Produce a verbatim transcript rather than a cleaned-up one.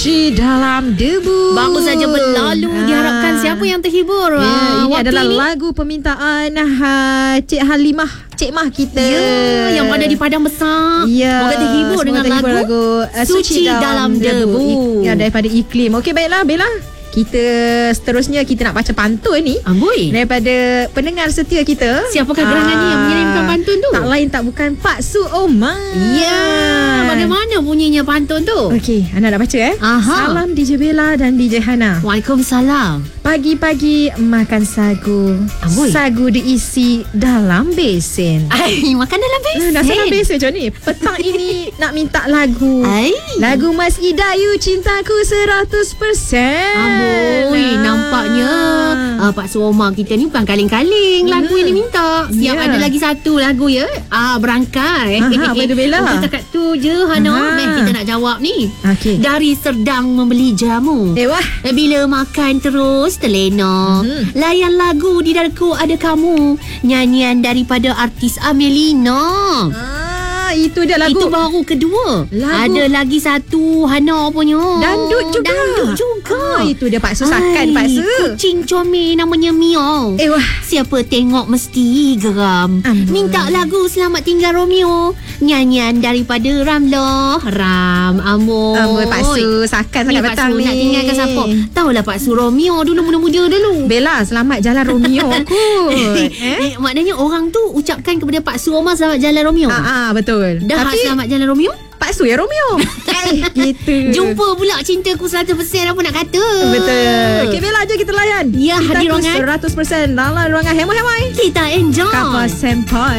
Suci Dalam Debu. Baru saja berlalu. ah. Diharapkan siapa yang terhibur. Ya, ah, ini adalah ini. lagu permintaan ha, Cik Halimah, Cik Mah kita. Ya, yang ada di Padang Besar. Ya, Moga terhibur dengan terhibur lagu, lagu uh, Suci Dalam Debu. Ik, ya, daripada Iklim. Okey, baiklah Bella. Kita seterusnya kita nak baca pantun ni. Amboi. Daripada pendengar setia kita. Siapakah gerangan ni yang mengirimkan pantun tu? Tak lain tak bukan Pak Su Omar. Ya, bagaimana bunyinya pantun tu? Okey, Ana nak baca eh. Aha. Salam D J Bella dan D J Hana. Waalaikumsalam. Pagi-pagi makan sagu. Amboi. Sagu diisi dalam besen. Ai, makan dalam besen. Dah dalam besen macam ni. Petang ini nak minta lagu. Ai. Lagu Mas Idayu Cintaku seratus persen. Amboi, nampaknya uh, Pak Suoma kita ni bukan kaling-kaling lagu Hmm. yang dia minta. Siap, Ya. ada lagi satu lagu ya. Ah, berangkai. Aha, apa tu, Bella? Bukan takat tu je Hana. Aha. Meh, kita nak jawab ni. Okey. Dari Serdang membeli jamu. Eh wah. Bila makan terus terlena. Hmm. Layan lagu Di Dadaku Ada Kamu. Nyanyian daripada artis Amelina. Ah, itu dia lagu. Itu baru kedua. Lagu- Ada lagi satu Hana punya. Dandut juga. Dandut juga. Ah, itu dia Pak Su sakan Pak Su. Kucing comel namanya Mio. Eh wah. Siapa tengok mesti geram. Amboi. Minta lagu Selamat Tinggal Romeo. Nyanyian daripada Ramlah. Ram. Amboi. Amboi Pak Su sakan Ni sangat Pak petang Su ni. nak tinggalkan siapa? Tahulah Pak Su Romeo dulu muda-muda dulu. Bella, selamat jalan Romeo kot. eh? eh? Maknanya orang tu ucapkan kepada Pak Su Omar selamat jalan Romeo. Ah, ah betul. Dah Tapi selamat jalan Romeo? Pak Su ya Romeo. eh, gitu. Jumpa pula cintaku seratus persen apa nak kata. Betul. Okey Bella, jom kita layan. Ya, Kita hadir tu ruangan. seratus persen dalam ruangan hemai-hemai. Kita enjoy. Kapal Senpai.